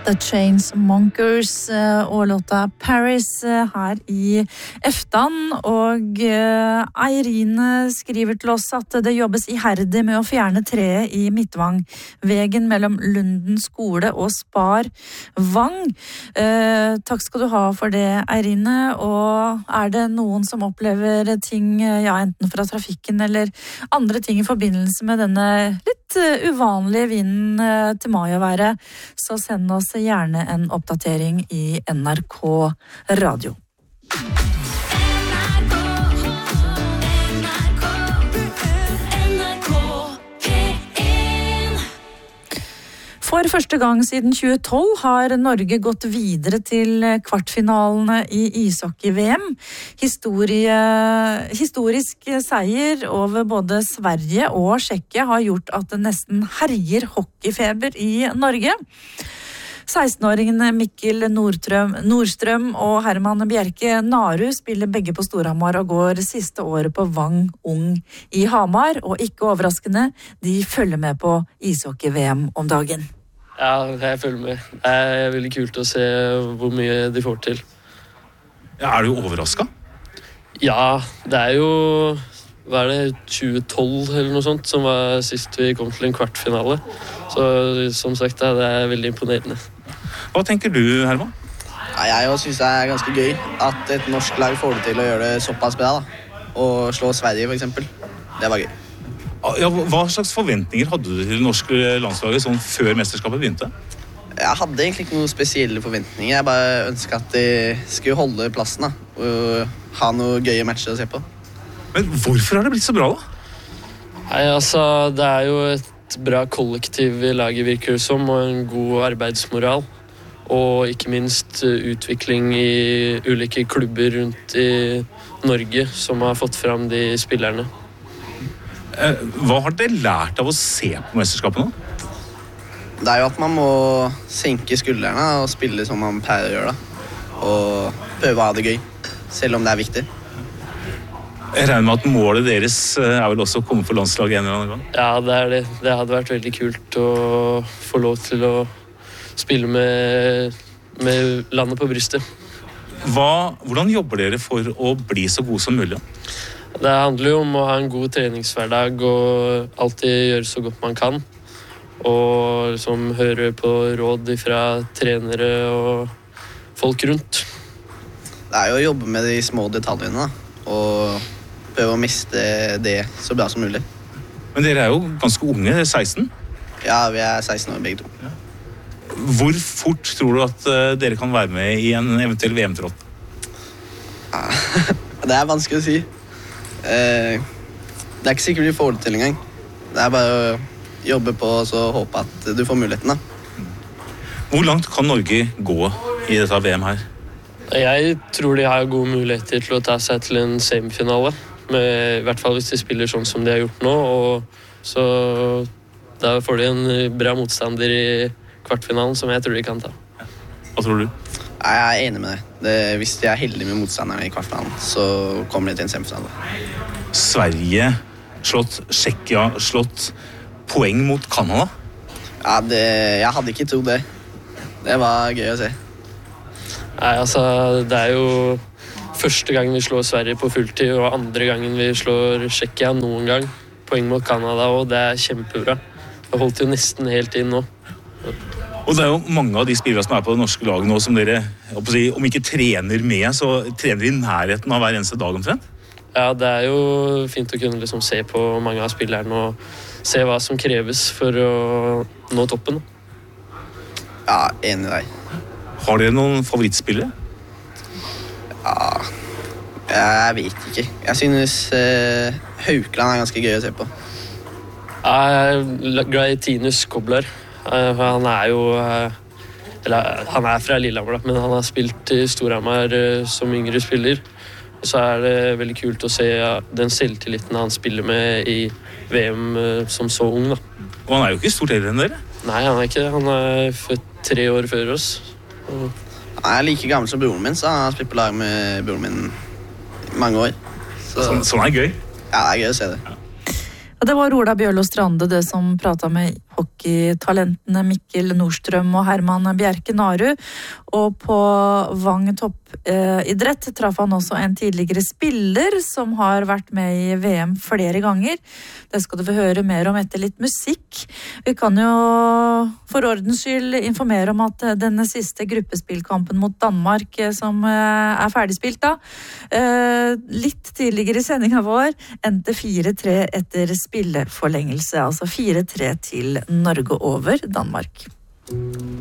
The Chainsmokers og låta Paris her i Eftan, og Eirine skriver til oss at det jobbes iherdig med å fjerne treet i Midtvang, vegen mellom Lunden skole og Spar Vang. Takk skal du ha for det, Eirine, og er det noen som opplever ting, ja, enten fra trafikken eller andre ting i forbindelse med denne litt uvanlige vinden til mai å være, så send oss gjerne en oppdatering i NRK Radio. For første gang siden 2012 har Norge gått videre til kvartfinalene i ishockey-VM. Historisk seier over både Sverige og Tsjekkia har gjort at det nesten herjer hockeyfeber i Norge. 16-åringene Mikkel Nordstrøm og Herman Bjerke Naru spiller begge på Storhamar og går siste året på Vang Ung i Hamar, og ikke overraskende, de følger med på ishockey-VM om dagen. Ja, jeg følger med. Det er veldig kult å se hvor mye de får til. Ja, er du overrasket? Ja, det er jo, hva er det, 2012 eller noe sånt, som var sist vi kom til en kvartfinale. Så som sagt, det er veldig imponerende. Hva tenker du, Herman? Ja, jeg synes det er ganske gøy at et norsk lag får det til å gjøre det såpass bra, da. Og slå Sverige, for eksempel. Det var gøy. Ja, hva slags forventninger hadde du til det norske landslaget sånn før mesterskapet begynte? Jeg hadde egentlig ikke noen spesielle forventninger. Jeg bare ønsket at de skulle holde plassen, da. Og ha noen gøye matcher å se på. Men hvorfor har det blitt så bra, da? Nei, altså, det er jo et bra kollektiv i laget, virker det som, og en god arbeidsmoral. Og ikke minst utvikling i ulike klubber rundt i Norge som har fått fram de spillerne. Hva har dere lært av å se på mesterskapet nå? Det er jo at man må senke skuldrene og spille som man pleier å gjøre, da. Og prøve å ha det gøy, selv om det er viktig. Jeg regner med at målet deres er vel også å komme på landslaget en eller annen gang? Ja, det er det. Det hadde vært veldig kult å få lov til å spille med landet på brystet. Hvordan jobber dere for å bli så gode som mulig? Det handler jo om å ha en god treningshverdag og alltid gjøre så godt man kan. Og liksom høre på råd fra trenere og folk rundt. Det er jo å jobbe med de små detaljene, da. Og prøve å miste det så bra som mulig. Men dere er jo ganske unge, 16? Ja, vi er 16 år begge to. Ja. Hvor fort tror du at dere kan være med i en eventuell VM-tropp? Ja, det er vanskelig å si. Det er ikke sikkert vi får det til engang. Det er bare å jobbe på og så håpe at du får muligheten, da. Hvor langt kan Norge gå i dette VM her? Jeg tror de har gode muligheter til å ta seg til en semifinale. I hvert fall hvis de spiller sånn som de har gjort nå. Og så da får de en bra motstander i kvartfinalen som jeg tror de kan ta. Hva tror du? Jeg er enig med det. Hvis de er heldige med motstanderne i kvartfinalen, så kommer de til en semifinale. Sverige slått, Tsjekkia slått, poeng mot Canada? Ja, jeg hadde ikke trodd det. Det var gøy å se. Nei, altså, det er jo første gangen vi slår Sverige på fulltid, og andre gangen vi slår Tsjekkia noen gang. Poeng mot Canada, og det er kjempebra. Det holdt jo nesten helt inn nå. Og det er jo mange av de spillere som er på det norske laget nå, som dere, om ikke trener med, så trener i nærheten av hver eneste dag omtrent? Ja, det er jo fint å kunne liksom se på mange av spillerne og se hva som kreves for å nå toppen. Ja, enig i deg. Har dere noen favorittspillere? Ja, jeg vet ikke. Jeg synes Haukland er ganske gøy å se på. Ja, jeg er glad i Tinus Kobler. Han er jo han er fra Lillehammer, men han har spilt i Storhamar som yngre spiller. Så er det veldig kult å se den selvtilliten han spiller med i VM som så ung, da. Og han er jo ikke stort eldre enn dere? Nei, han er ikke det. Han er født 3 år før oss. Han er like gammel som broren min, så han har spilt på lag med broren min i mange år. Sånn er gøy. Ja, det er gøy å se det. Ja. Det var Ola Bjørlo Strande det som pratet med hockeytalentene Mikkel Nordstrøm og Herman Bjerke Naru. Og på Vang toppidrett traff han også en tidligere spiller som har vært med i VM flere ganger. Det skal du få høre mer om etter litt musikk. Vi kan jo for ordens skyld informere om at denne siste gruppespillkampen mot Danmark som er ferdigspilt da, litt tidligere i sendingen vår, endte 4-3 etter spilleforlengelse, altså 4-3 til Norge over Danmark.